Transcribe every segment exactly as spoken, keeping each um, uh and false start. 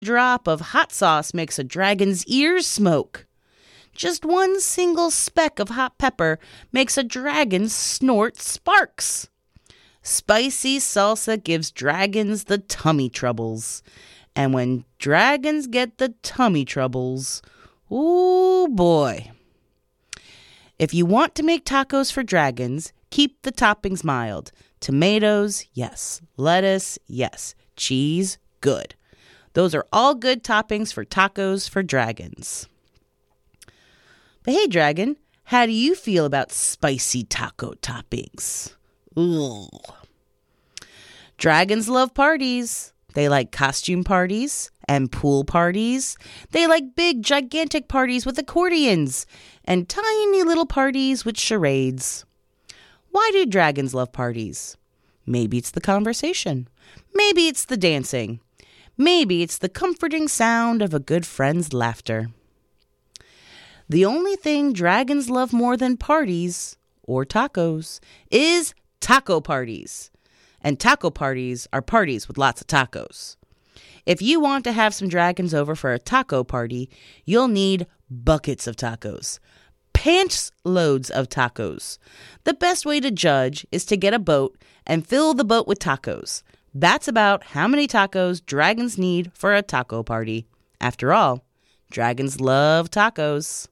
drop of hot sauce makes a dragon's ears smoke. Just one single speck of hot pepper makes a dragon snort sparks. Spicy salsa gives dragons the tummy troubles. And when dragons get the tummy troubles, ooh boy. If you want to make tacos for dragons, keep the toppings mild. Tomatoes, yes. Lettuce, yes. Cheese, good. Those are all good toppings for tacos for dragons. But hey, dragon, how do you feel about spicy taco toppings? Ugh. Dragons love parties. They like costume parties and pool parties. They like big, gigantic parties with accordions and tiny little parties with charades. Why do dragons love parties? Maybe it's the conversation. Maybe it's the dancing. Maybe it's the comforting sound of a good friend's laughter. The only thing dragons love more than parties or tacos is taco parties. And taco parties are parties with lots of tacos. If you want to have some dragons over for a taco party, you'll need buckets of tacos. Pants loads of tacos. The best way to judge is to get a boat and fill the boat with tacos. That's about how many tacos dragons need for a taco party. After all, dragons love tacos.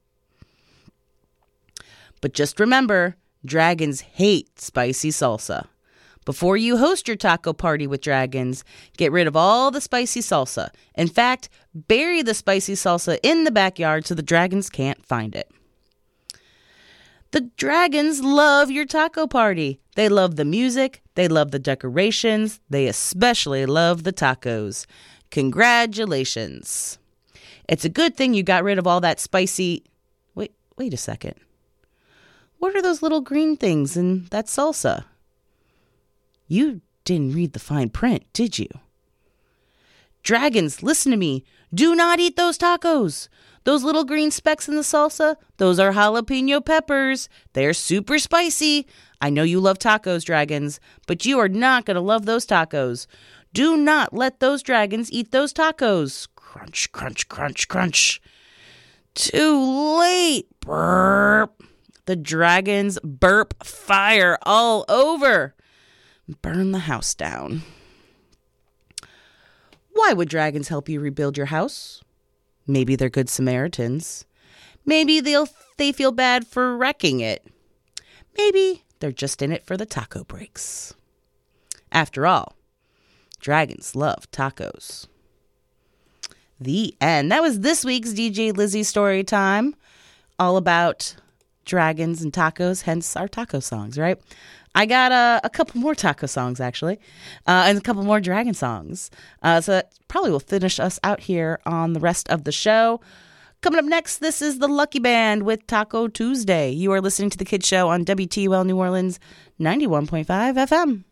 But just remember, dragons hate spicy salsa. Before you host your taco party with dragons, get rid of all the spicy salsa. In fact, bury the spicy salsa in the backyard so the dragons can't find it. The dragons love your taco party. They love the music. They love the decorations. They especially love the tacos. Congratulations. It's a good thing you got rid of all that spicy... Wait, wait a second. What are those little green things in that salsa? You didn't read the fine print, did you? Dragons, listen to me. Do not eat those tacos. Those little green specks in the salsa, those are jalapeno peppers. They're super spicy. I know you love tacos, dragons, but you are not going to love those tacos. Do not let those dragons eat those tacos. Crunch, crunch, crunch, crunch. Too late. Burp. The dragons burp fire all over. Burn the house down. Why would dragons help you rebuild your house? Maybe they're good Samaritans. Maybe they'll they feel bad for wrecking it. Maybe they're just in it for the taco breaks. After all, dragons love tacos. The end. That was this week's D J Lizzie story time. All about dragons and tacos, hence our taco songs, right? I got uh, a couple more taco songs, actually, uh, and a couple more dragon songs. Uh, so that probably will finish us out here on the rest of the show. Coming up next, this is the Lucky Band with Taco Tuesday. You are listening to The Kid Show on W T U L New Orleans ninety-one point five F M.